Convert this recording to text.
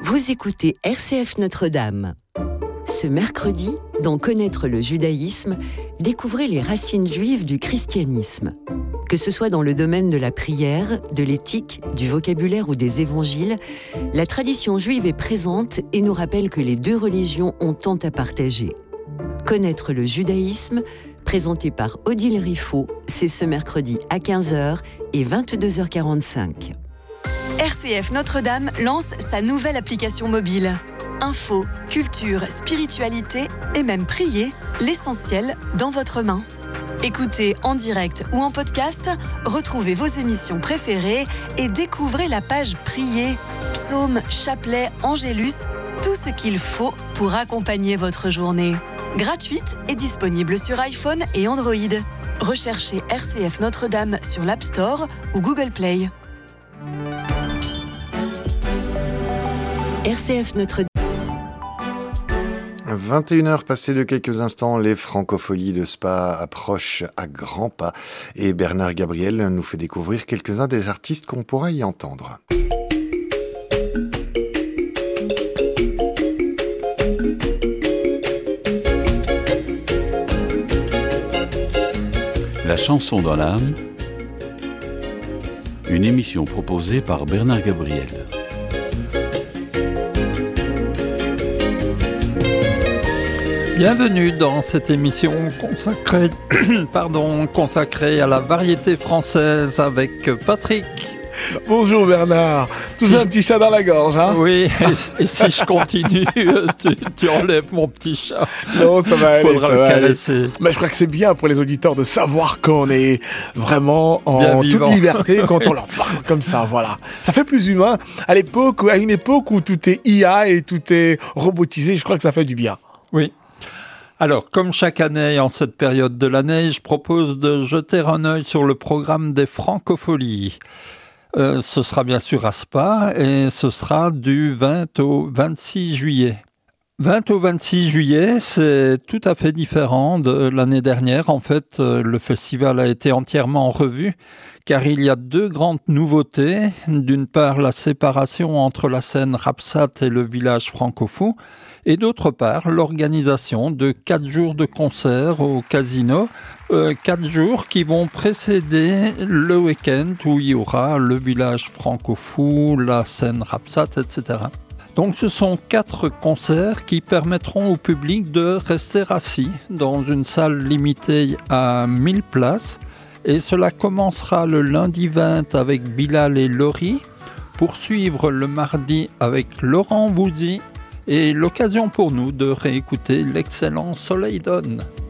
Vous écoutez RCF Notre-Dame. Ce mercredi, dans Connaître le judaïsme, découvrez les racines juives du christianisme. Que ce soit dans le domaine de la prière, de l'éthique, du vocabulaire ou des évangiles, la tradition juive est présente et nous rappelle que les deux religions ont tant à partager. Connaître le judaïsme, présenté par Odile Riffaut, c'est ce mercredi à 15h et 22h45. RCF Notre-Dame lance sa nouvelle application mobile. Info, culture, spiritualité et même prier, l'essentiel dans votre main. Écoutez en direct ou en podcast, retrouvez vos émissions préférées et découvrez la page Prier, psaumes, chapelets, angélus, tout ce qu'il faut pour accompagner votre journée. Gratuite et disponible sur iPhone et Android. Recherchez RCF Notre-Dame sur l'App Store ou Google Play. RCF Notre-Dame. 21h passées de quelques instants, les francopholies de Spa approchent à grands pas et Bernard Gabriel nous fait découvrir quelques-uns des artistes qu'on pourra y entendre. La chanson dans l'âme, une émission proposée par Bernard Gabriel. Bienvenue dans cette émission consacrée à la variété française avec Patrick. Bonjour Bernard, toujours un petit chat dans la gorge, hein? Oui, et si je continue, tu enlèves mon petit chat. Non, ça va aller, faudra ça le va caresser. aller. Mais je crois que c'est bien pour les auditeurs de savoir qu'on est vraiment en toute liberté quand on leur parle comme ça, voilà. Ça fait plus humain. À une époque où tout est IA et tout est robotisé, je crois que ça fait du bien. Oui. Alors, comme chaque année en cette période de l'année, je propose de jeter un œil sur le programme des francopholies. Ce sera bien sûr à Spa et ce sera du 20 au 26 juillet. 20 au 26 juillet, c'est tout à fait différent de l'année dernière. En fait, le festival a été entièrement revu car il y a deux grandes nouveautés. D'une part, la séparation entre la scène Rapsat et le village francophone. Et d'autre part, l'organisation de 4 jours de concerts au casino, 4 jours qui vont précéder le week-end où il y aura le village francophone, la scène Rapsat, etc. Donc ce sont 4 concerts qui permettront au public de rester assis dans une salle limitée à 1000 places. Et cela commencera le lundi 20 avec Bilal et Laurie, poursuivre le mardi avec Laurent Voulzy, et l'occasion pour nous de réécouter l'excellent Soleil Donne.